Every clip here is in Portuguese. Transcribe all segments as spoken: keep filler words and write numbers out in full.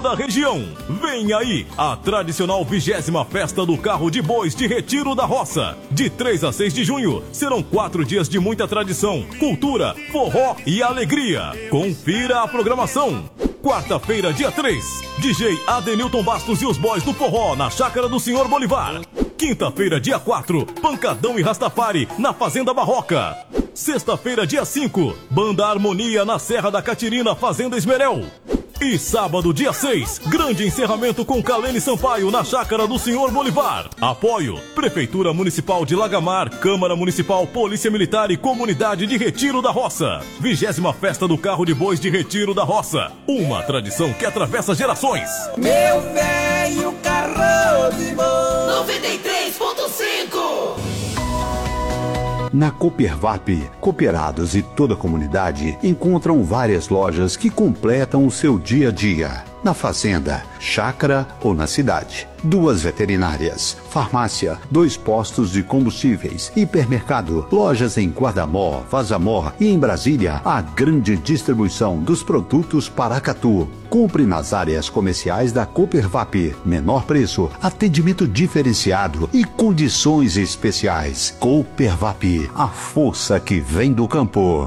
toda a região. Vem aí a tradicional vigésima Festa do Carro de Bois de Retiro da Roça. De três a seis de junho, serão quatro dias de muita tradição, cultura, forró e alegria. Confira a programação. Quarta-feira, dia três, D J Adenilton Bastos e os Boys do Forró na Chácara do Senhor Bolivar. Quinta-feira, dia quatro, Pancadão e Rastafari na Fazenda Barroca. Sexta-feira, dia cinco, Banda Harmonia na Serra da Catirina, Fazenda Esmerel. E sábado, dia seis, grande encerramento com Calene Sampaio na Chácara do Senhor Bolivar. Apoio: Prefeitura Municipal de Lagamar, Câmara Municipal, Polícia Militar e Comunidade de Retiro da Roça. Vigésima Festa do Carro de Bois de Retiro da Roça. Uma tradição que atravessa gerações. Meu velho carro de boi. noventa e três ponto cinco. Na Coopervap, cooperados e toda a comunidade encontram várias lojas que completam o seu dia a dia. Na fazenda, chácara ou na cidade. Duas veterinárias, farmácia, dois postos de combustíveis, hipermercado, lojas em Guardamó, Vazamó e em Brasília, a grande distribuição dos produtos Paracatu. Compre nas áreas comerciais da Coopervap. Menor preço, atendimento diferenciado e condições especiais. Coopervap, a força que vem do campo.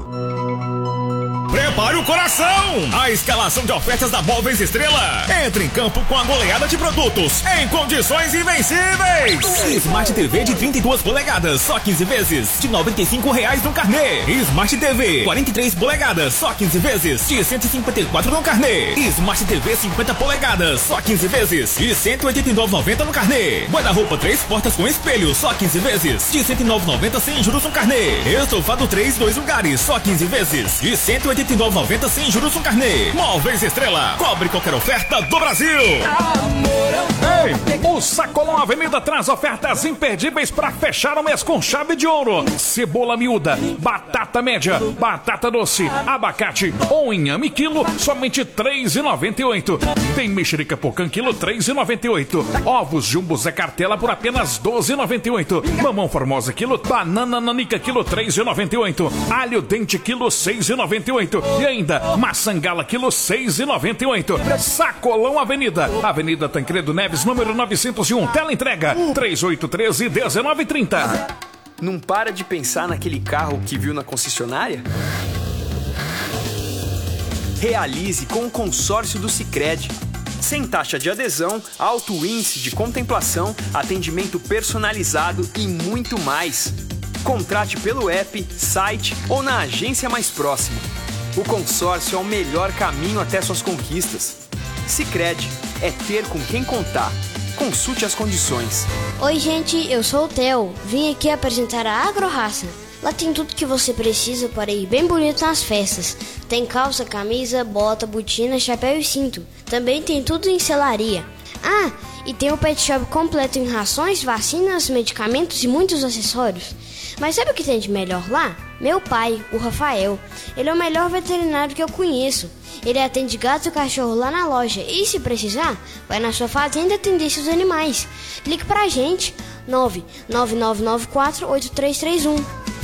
Prepare o coração! A escalação de ofertas da Móveis Estrela. Entre em campo com a goleada de produtos em condições invencíveis. Smart T V de trinta e duas polegadas, só quinze vezes, de noventa e cinco reais no carnê. Smart T V quarenta e três polegadas, só quinze vezes, de cento e cinquenta e quatro no carnê. Smart T V cinquenta polegadas, só quinze vezes, de cento e oitenta e nove reais e noventa centavos no carnê. Guarda-roupa três portas com espelho, só quinze vezes, de cento e nove reais e noventa centavos sem juros no carnê. Estofado três, dois lugares, só quinze vezes, de cento e oitenta e nove reais e noventa centavos sem juros no carnê. Móveis Estrela, cobre qualquer oferta do Brasil. Ei, o Sacolão Avenida traz ofertas imperdíveis para fechar o mês com chave de ouro. Cebola miúda, batata média, batata doce, abacate ou inhame quilo, somente três reais e noventa e oito centavos. Tem mexerica pocã quilo, três reais e noventa e oito centavos. Ovos Jumbo Zé Cartela por apenas doze reais e noventa e oito centavos. Mamão Formosa quilo, banana nanica quilo, três reais e noventa e oito centavos. Alho dente quilo, seis reais e noventa e oito centavos. E ainda, maçã gala quilo, seis reais e noventa e oito centavos. Sacolão Avenida, Avenida Tancredo Neves, número novecentos e um, tela entrega três oito um três, um nove três zero. Não para de pensar naquele carro que viu na concessionária? Realize com o consórcio do Sicredi. Sem taxa de adesão, alto índice de contemplação, atendimento personalizado e muito mais. Contrate pelo app, site ou na agência mais próxima. O consórcio é o melhor caminho até suas conquistas. Sicredi é ter com quem contar. Consulte as condições. Oi, gente, eu sou o Theo. Vim aqui apresentar a Agroraça. Lá tem tudo que você precisa para ir bem bonito nas festas. Tem calça, camisa, bota, botina, chapéu e cinto. Também tem tudo em selaria. Ah, e tem o pet shop completo em rações, vacinas, medicamentos e muitos acessórios. Mas sabe o que tem de melhor lá? Meu pai, o Rafael. Ele é o melhor veterinário que eu conheço. Ele atende gato e cachorro lá na loja. E se precisar, vai na sua fazenda atender seus animais. Ligue pra gente. nove nove nove nove quatro oito três três um.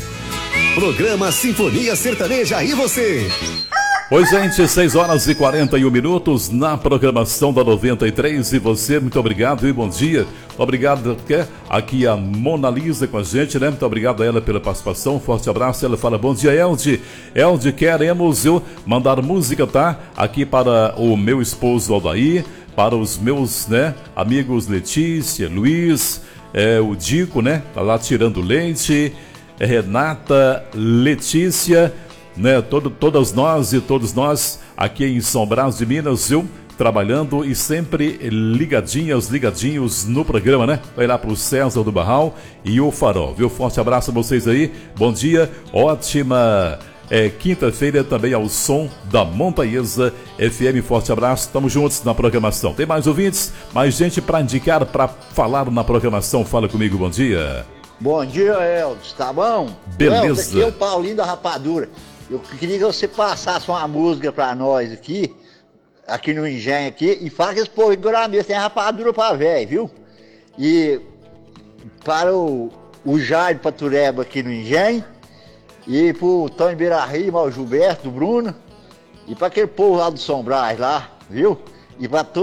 Programa Sinfonia Sertaneja e você. Oi, gente, seis horas e quarenta e um minutos na programação da noventa e três. E você, muito obrigado e bom dia. Obrigado aqui a Mona Lisa com a gente, né? Muito obrigado a ela pela participação. Forte abraço. Ela fala, bom dia, Elde. Elde, queremos eu mandar música, tá? Aqui para o meu esposo Aldair, para os meus, né, amigos Letícia, Luiz, é, o Dico, né? Tá lá tirando leite. É, Renata, Letícia, né? Todo, todas nós e todos nós aqui em São Brás de Minas, eu trabalhando e sempre ligadinhas, ligadinhos no programa, né? Vai lá pro César do Barral e o Farol, viu? Forte abraço a vocês aí, bom dia, ótima é, quinta-feira também ao som da Montanhesa F M, forte abraço, estamos juntos na programação. Tem mais ouvintes, mais gente para indicar, para falar na programação, fala comigo, bom dia. Bom dia, Eldes, tá bom? Beleza. Eldes, aqui é o Paulinho da Rapadura. Eu queria que você passasse uma música pra nós aqui, aqui no engenho aqui, e fala que esse povo de Guaramês tem rapadura pra velho, viu? E para o, o Jair Patureba aqui no engenho, e pro Tony Beira-Rio, ao Gilberto, do Bruno, e para aquele povo lá do São Brás lá, viu? E para